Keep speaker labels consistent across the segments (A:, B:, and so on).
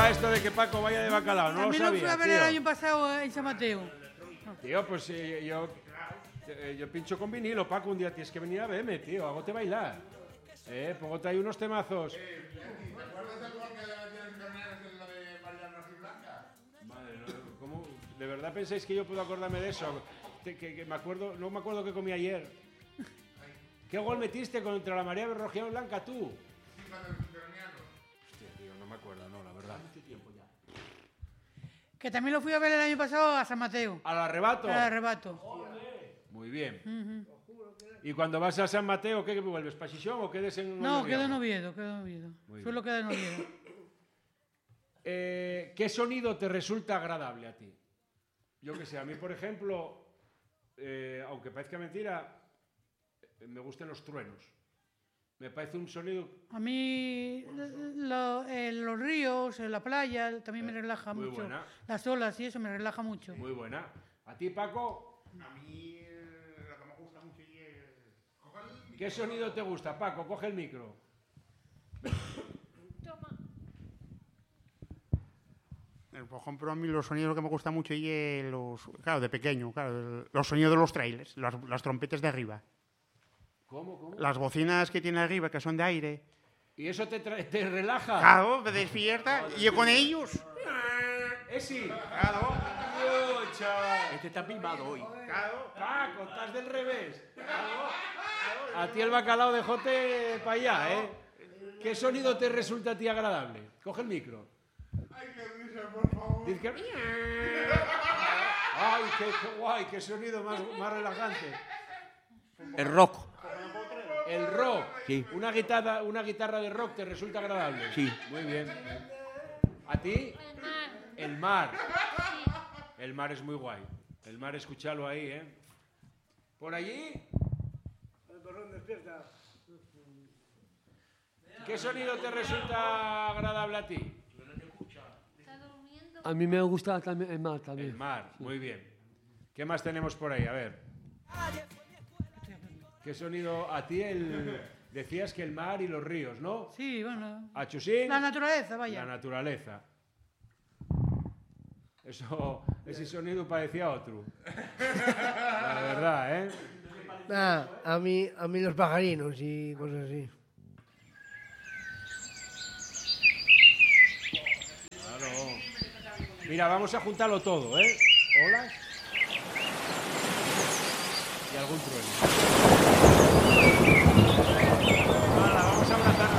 A: sabía esto de que Paco vaya de bacalao, no lo
B: También lo fui
A: sabía,
B: a ver el
A: tío.
B: año pasado en San Mateo.
A: Tío, pues yo pincho con vinilo, Paco, un día tienes que venir a verme, tío, hagote bailar. Póngote ahí unos temazos.
C: ¿Te acuerdas del gol que le metieron en Carneros en la de Mariano Blanca?
A: Madre, ¿cómo? ¿De verdad pensáis que yo puedo acordarme de eso? Que me acuerdo, no me acuerdo qué comí ayer. ¿Qué gol metiste contra la María Berrojiao Blanca tú? Hostia, tío, no me acuerdo, no, la verdad.
B: Que también lo fui a ver el año pasado a San Mateo.
A: ¿Al arrebato?
B: Al arrebato.
A: Muy bien. ¿Y cuando vas a San Mateo, qué vuelves? ¿Para Xixón o quedes en
B: No,
A: Oviedo?
B: quedo en Oviedo.
A: Muy
B: Suelo quedar en Oviedo.
A: ¿Qué sonido te resulta agradable a ti? Yo que sé, a mí, por ejemplo, aunque parezca mentira, me gustan los truenos. Me parece un sonido...
B: A mí los ríos, la playa, también me relaja
A: muy
B: mucho.
A: buena.
B: Las olas y eso me relaja mucho.
A: Muy buena. ¿A ti, Paco?
C: A mí lo que me gusta mucho es...
A: ¿Qué sonido te gusta, Paco? Coge el micro.
D: Por ejemplo, a mí los sonidos que me gustan mucho y claro, de pequeño, claro, los sonidos de los trailers, las trompetas de arriba.
A: ¿Cómo?
D: Las bocinas que tiene arriba, que son de aire.
A: ¿Y eso te relaja?
D: Claro, me despierta y yo con ellos.
A: Sí.
D: Claro.
A: Dios, chaval.
E: Este está pimado hoy.
D: Claro.
A: Paco, estás del revés. A ti el bacalao de jote para allá, ¿eh? ¿Qué sonido te resulta a ti agradable? Coge el micro.
C: Ay, qué risa, por favor.
A: Dice que... Ay, qué guay, qué sonido más relajante.
E: El rock.
A: El rock.
E: Sí.
A: Una guitarra de rock te resulta agradable.
E: Sí.
A: Muy bien. ¿A ti? El mar. El mar es muy guay. El mar, escúchalo ahí, ¿eh? ¿Por allí?
F: El corrón despierta.
A: ¿Qué sonido te resulta agradable a ti?
F: A mí me gusta también el mar también.
A: El mar, muy bien. ¿Qué más tenemos por ahí? A ver. ¿Qué sonido? A ti decías que el mar y los ríos, ¿no?
B: Sí, bueno.
A: ¿A Chusín?
B: La naturaleza, vaya.
A: La naturaleza. Ese sonido parecía otro. La verdad, ¿eh?
G: Nah, a mí los pajarinos y cosas así.
A: Claro. Mira, vamos a juntarlo todo, ¿eh? Olas. Y algún trueno. Hala, vamos a abrazarnos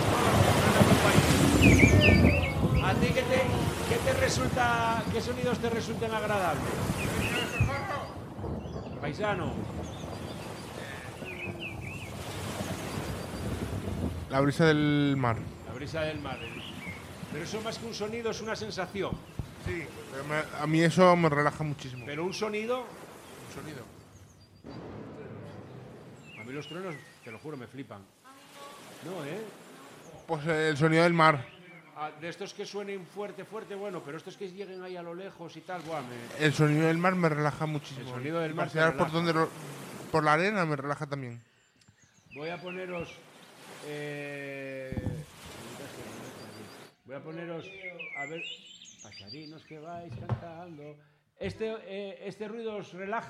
A: todos. ¿A ti qué sonidos te resultan agradables? Paisano.
C: La brisa del mar.
A: La brisa del mar. Pero eso más que un sonido es una sensación.
C: Sí, a mí eso me relaja muchísimo.
A: Pero un sonido...
C: Un sonido.
A: A mí los truenos, te lo juro, me flipan. No, ¿eh?
C: Pues el sonido del mar.
A: De estos que suenen fuerte, bueno, pero estos que lleguen ahí a lo lejos y tal, buah,
C: El sonido del mar me relaja muchísimo.
A: El sonido del mar te
C: pasear
A: relaja.
C: por la arena me relaja también.
A: Voy a poneros... Voy a poneros... A ver... Pasarinos que vais cantando... Este ruido os relaja.